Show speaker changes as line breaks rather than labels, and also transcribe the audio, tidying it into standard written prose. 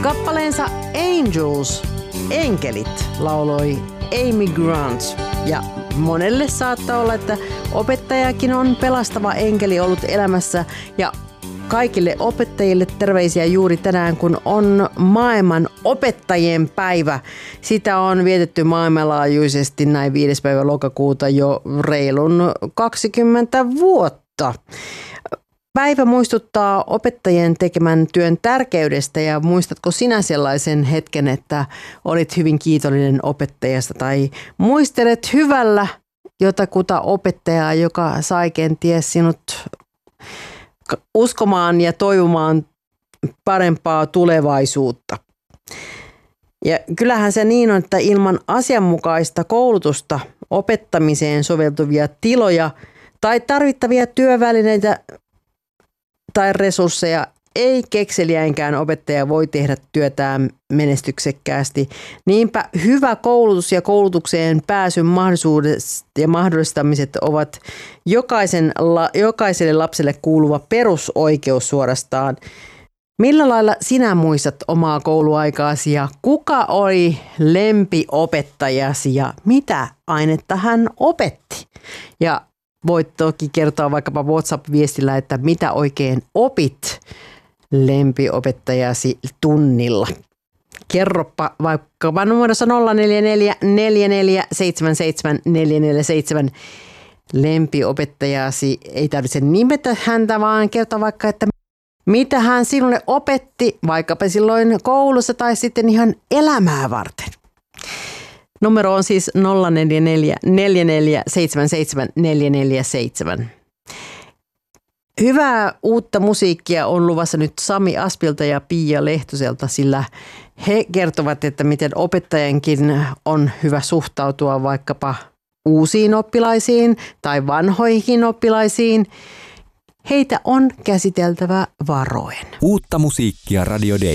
Kappaleensa Angels, enkelit, lauloi Amy Grant. Ja monelle saattaa olla, että opettajakin on pelastava enkeli ollut elämässä. Ja kaikille opettajille terveisiä juuri tänään, kun on maailman opettajien päivä. Sitä on vietetty maailmanlaajuisesti näin 5. päivä lokakuuta jo reilun 20 vuotta. Päivä muistuttaa opettajien tekemän työn tärkeydestä ja muistatko sinä sellaisen hetken, että olit hyvin kiitollinen opettajasta tai muistelet hyvällä jotakuta opettajaa, joka sai kenties sinut uskomaan ja toivomaan parempaa tulevaisuutta. Ja kyllähän se niin on, että ilman asianmukaista koulutusta, opettamiseen soveltuvia tiloja tai tarvittavia työvälineitä tai resursseja ei kekseliäinkään opettaja voi tehdä työtään menestyksekkäästi. Niinpä hyvä koulutus ja koulutukseen pääsyn mahdollisuudet ja mahdollistamiset ovat jokaiselle lapselle kuuluva perusoikeus suorastaan. Millä lailla sinä muistat omaa kouluaikaasi ja kuka oli lempiopettajasi ja mitä ainetta hän opetti? Ja voit toki kertoa vaikkapa WhatsApp-viestillä, että mitä oikein opit lempiopettajasi tunnilla. Kerropa vaikkapa numerossa 044 4477 447 lempiopettajasi. Ei tarvitse nimetä häntä, vaan kertoa vaikka, että mitä hän sinulle opetti, vaikkapa silloin koulussa tai sitten ihan elämää varten. Numero on siis 044 4477 447. Hyvää uutta musiikkia on luvassa nyt Sami Aspilta ja Pia Lehtoselta, sillä he kertovat, että miten opettajankin on hyvä suhtautua vaikkapa uusiin oppilaisiin tai vanhoihin oppilaisiin. Heitä on käsiteltävä varoen.
Uutta musiikkia Radio Day.